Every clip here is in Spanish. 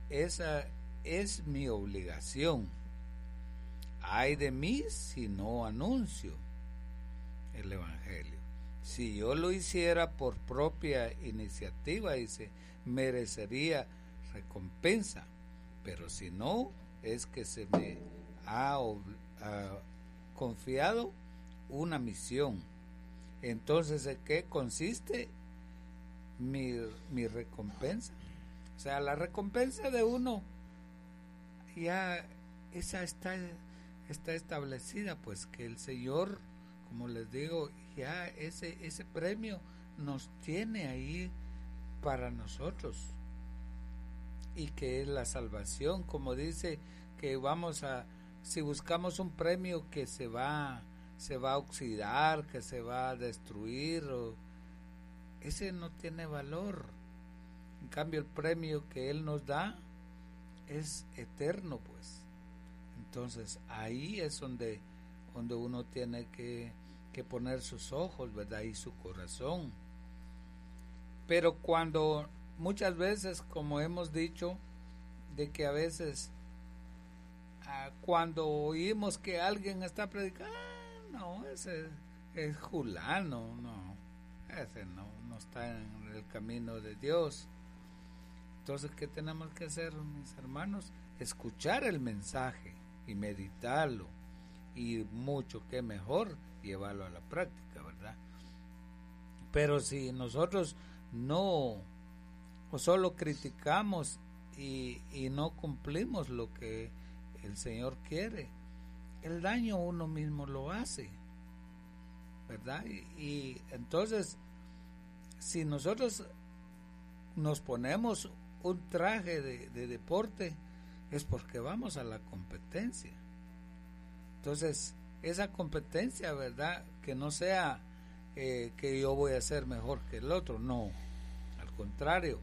esa es mi obligación. Ay de mí si no anuncio el Evangelio. Si yo lo hiciera por propia iniciativa, dice, merecería recompensa, pero si no, es que se me ha confiado una misión. Entonces, ¿en qué consiste mi recompensa? O sea, la recompensa de uno ya esa está establecida, pues que el Señor, como les digo, ya ese premio nos tiene ahí para nosotros, y que es la salvación. Como dice, que si buscamos un premio que se va a oxidar, que se va a destruir, ese no tiene valor. En cambio, el premio que Él nos da es eterno, pues. Entonces ahí es donde uno tiene que poner sus ojos, ¿verdad? Y su corazón. Pero cuando muchas veces, como hemos dicho, de que a veces cuando oímos que alguien está predicando, no, ese es fulano, no, ese no está en el camino de Dios. Entonces, ¿qué tenemos que hacer, mis hermanos? Escuchar el mensaje y meditarlo, y mucho que mejor llevarlo a la práctica, ¿verdad? Pero si nosotros no, o solo criticamos y no cumplimos lo que el Señor quiere, el daño uno mismo lo hace, ¿verdad? Y entonces, si nosotros nos ponemos un traje de deporte, es porque vamos a la competencia. Entonces, esa competencia, ¿verdad? Que no sea que yo voy a ser mejor que el otro, no, al contrario,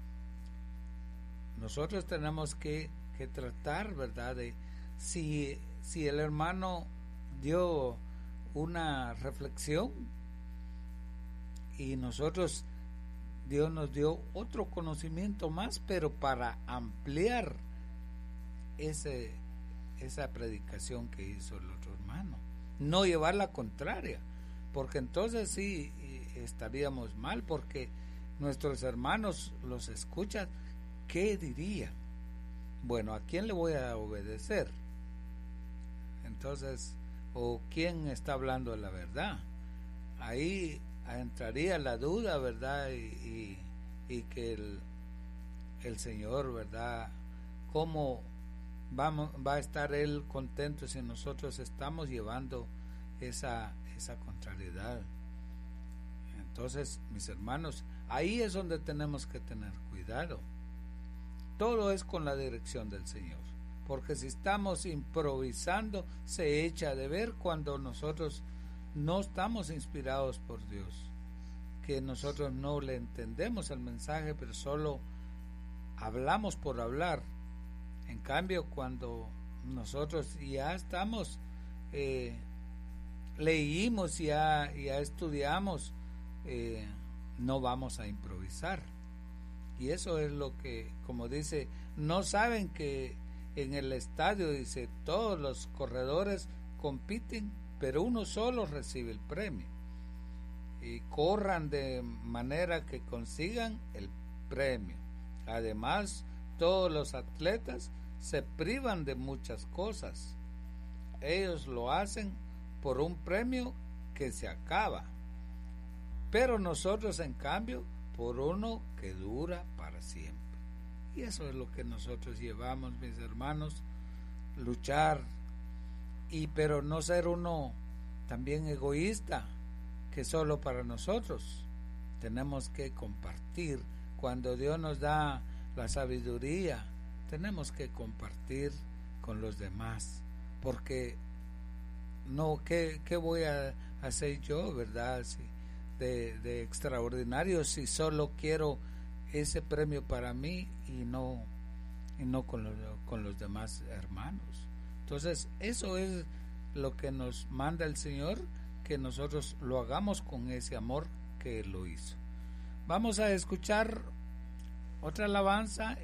nosotros tenemos que tratar, ¿verdad? De si el hermano dio una reflexión y Dios nos dio otro conocimiento más, pero para ampliar esa predicación que hizo el otro hermano, no llevar la contraria, porque entonces sí estaríamos mal, porque nuestros hermanos los escuchan. ¿Qué diría? Bueno, ¿a quién le voy a obedecer? Entonces, ¿o quién está hablando de la verdad? Ahí entraría la duda, ¿verdad? Y que el Señor, ¿verdad? ¿Cómo va a estar Él contento si nosotros estamos llevando esa contrariedad? Entonces, mis hermanos, ahí es donde tenemos que tener cuidado. Todo es con la dirección del Señor, porque si estamos improvisando, se echa de ver cuando nosotros no estamos inspirados por Dios, que nosotros no le entendemos el mensaje, pero solo hablamos por hablar. En cambio, cuando nosotros ya estamos, leímos, ya estudiamos, no vamos a improvisar. Y eso es lo que, como dice, no saben que en el estadio, dice, todos los corredores compiten, pero uno solo recibe el premio. Y corran de manera que consigan el premio. Además, todos los atletas se privan de muchas cosas. Ellos lo hacen por un premio que se acaba. Pero nosotros, en cambio, por uno que dura para siempre. Y eso es lo que nosotros llevamos, mis hermanos, luchar, pero no ser uno también egoísta, que solo para nosotros. Tenemos que compartir. Cuando Dios nos da la sabiduría, tenemos que compartir con los demás, porque no, ¿qué voy a hacer yo, verdad? De extraordinario si solo quiero ese premio para mí y no con los demás hermanos. Entonces, eso es lo que nos manda el Señor, que nosotros lo hagamos con ese amor que Él lo hizo. Vamos a escuchar otra alabanza